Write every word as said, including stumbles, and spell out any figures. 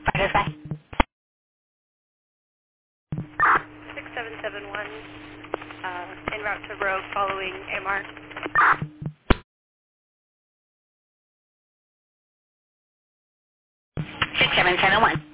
Roger, bye. six seven seven one, uh, en route to Rogue following M R. six seven seven one.